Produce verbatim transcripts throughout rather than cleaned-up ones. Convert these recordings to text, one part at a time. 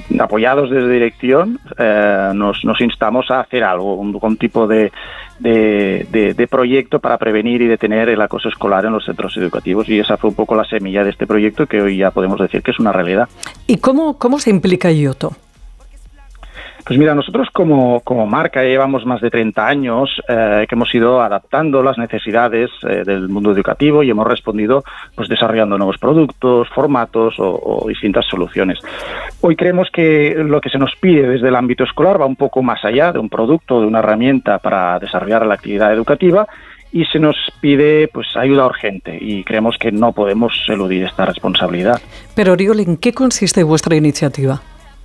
apoyados desde dirección, eh, nos, nos instamos a hacer algo, un, un tipo de, de, de, de proyecto para prevenir y detener el acoso escolar en los centros educativos, y esa fue un poco la semilla de este proyecto, que hoy ya podemos decir que es una realidad. ¿Y cómo, cómo se implica IOTO? Pues mira, nosotros como, como marca llevamos más de treinta años eh, que hemos ido adaptando las necesidades eh, del mundo educativo y hemos respondido pues desarrollando nuevos productos, formatos o, o distintas soluciones. Hoy creemos que lo que se nos pide desde el ámbito escolar va un poco más allá de un producto, de una herramienta para desarrollar la actividad educativa, y se nos pide pues ayuda urgente, y creemos que no podemos eludir esta responsabilidad. Pero Oriol, ¿en qué consiste vuestra iniciativa?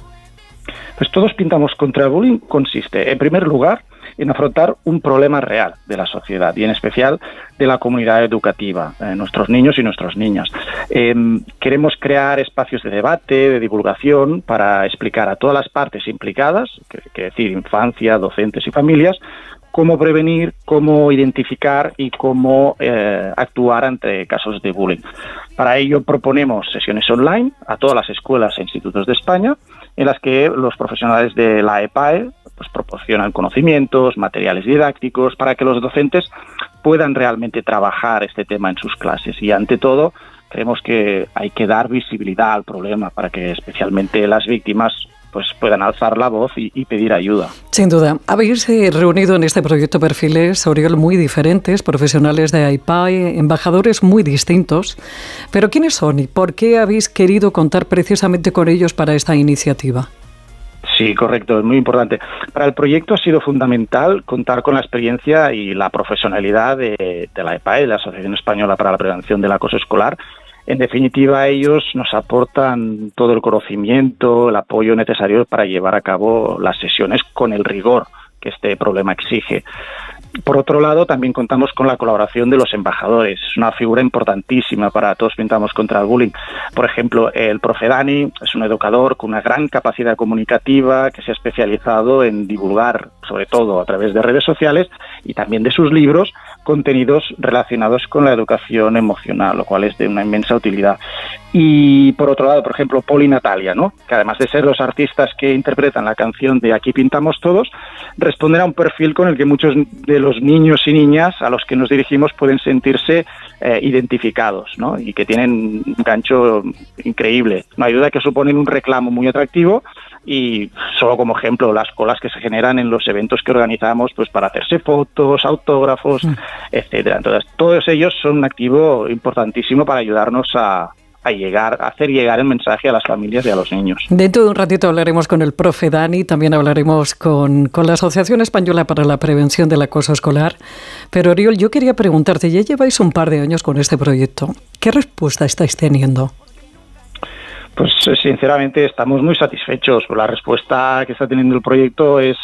Pues Todos Pintamos contra el Bullying consiste, en primer lugar, en afrontar un problema real de la sociedad y en especial de la comunidad educativa, eh, nuestros niños y nuestras niñas. Eh, queremos crear espacios de debate, de divulgación, para explicar a todas las partes implicadas, que, que decir infancia, docentes y familias, cómo prevenir, cómo identificar y cómo eh, actuar ante casos de bullying. Para ello proponemos sesiones online a todas las escuelas e institutos de España, en las que los profesionales de la E P A E pues, proporcionan conocimientos, materiales didácticos, para que los docentes puedan realmente trabajar este tema en sus clases. Y ante todo, creemos que hay que dar visibilidad al problema para que especialmente las víctimas pues puedan alzar la voz y, y pedir ayuda. Sin duda. Habéis eh, reunido en este proyecto perfiles, Oriol, muy diferentes, profesionales de I P A E, embajadores muy distintos. Pero ¿quiénes son y por qué habéis querido contar precisamente con ellos para esta iniciativa? Sí, correcto, es muy importante. Para el proyecto ha sido fundamental contar con la experiencia y la profesionalidad de, de la E P A E, la Asociación Española para la Prevención del Acoso Escolar. En definitiva, ellos nos aportan todo el conocimiento, el apoyo necesario para llevar a cabo las sesiones con el rigor que este problema exige. Por otro lado, también contamos con la colaboración de los embajadores. Es una figura importantísima para Todos Pintamos contra el Bullying. Por ejemplo, el profe Dani es un educador con una gran capacidad comunicativa que se ha especializado en divulgar, sobre todo a través de redes sociales y también de sus libros, contenidos relacionados con la educación emocional, lo cual es de una inmensa utilidad. Y por otro lado, por ejemplo, Paul y Natalia, ¿no?, que además de ser los artistas que interpretan la canción de Aquí Pintamos Todos, responden a un perfil con el que muchos de los niños y niñas a los que nos dirigimos pueden sentirse eh, identificados, ¿no?, y que tienen un gancho increíble. No hay duda que suponen un reclamo muy atractivo, y solo como ejemplo las colas que se generan en los eventos que organizamos pues para hacerse fotos, autógrafos, mm. etcétera. Entonces, todos ellos son un activo importantísimo para ayudarnos a a llegar, a hacer llegar el mensaje a las familias y a los niños. Dentro de un ratito hablaremos con el profe Dani, también hablaremos con, con la Asociación Española para la Prevención del Acoso Escolar. Pero Oriol, yo quería preguntarte, ya lleváis un par de años con este proyecto. ¿Qué respuesta estáis teniendo? Pues sinceramente estamos muy satisfechos. La respuesta que está teniendo el proyecto es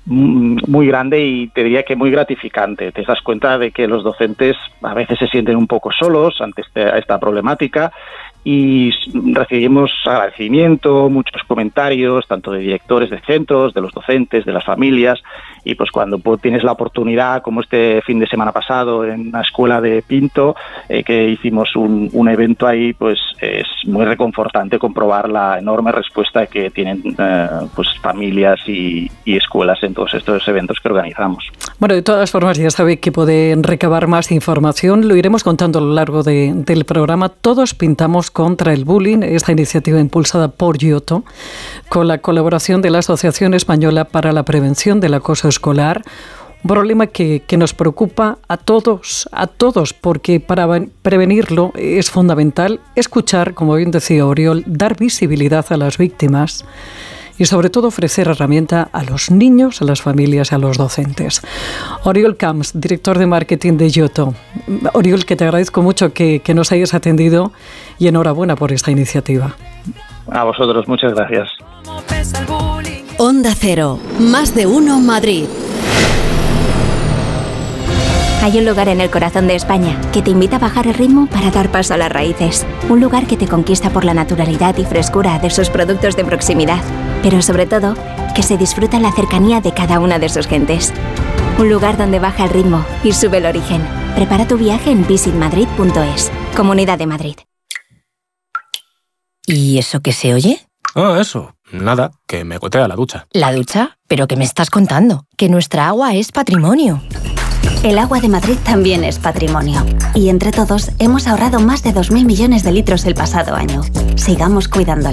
muy grande y te diría que muy gratificante. Te das cuenta de que los docentes a veces se sienten un poco solos ante este, esta problemática, y recibimos agradecimiento, muchos comentarios, tanto de directores de centros, de los docentes, de las familias, y pues cuando tienes la oportunidad, como este fin de semana pasado en una escuela de Pinto, eh, que hicimos un, un evento ahí, pues es muy reconfortante comprobar la enorme respuesta que tienen eh, pues familias y, y escuelas en todos estos eventos que organizamos. Bueno, de todas formas ya sabe que pueden recabar más información, lo iremos contando a lo largo de, del programa. Todos Pintamos contra el Bullying, esta iniciativa impulsada por IOTO, con la colaboración de la Asociación Española para la Prevención del Acoso Escolar. Un problema que, que nos preocupa a todos, a todos, porque para prevenirlo es fundamental escuchar, como bien decía Oriol, dar visibilidad a las víctimas y sobre todo ofrecer herramienta a los niños, a las familias y a los docentes. Oriol Camps, director de marketing de IOTO. Oriol, que te agradezco mucho que, que nos hayas atendido y enhorabuena por esta iniciativa. A vosotros, muchas gracias. Onda Cero, más de uno Madrid. Hay un lugar en el corazón de España que te invita a bajar el ritmo para dar paso a las raíces. Un lugar que te conquista por la naturalidad y frescura de sus productos de proximidad. Pero sobre todo, que se disfruta la cercanía de cada una de sus gentes. Un lugar donde baja el ritmo y sube el origen. Prepara tu viaje en visit madrid punto es. Comunidad de Madrid. ¿Y eso qué se oye? Ah, eso. Nada, que me gotea la ducha. ¿La ducha? ¿Pero qué me estás contando? Que nuestra agua es patrimonio. El agua de Madrid también es patrimonio. Y entre todos hemos ahorrado más de dos mil millones de litros el pasado año. Sigamos cuidándola.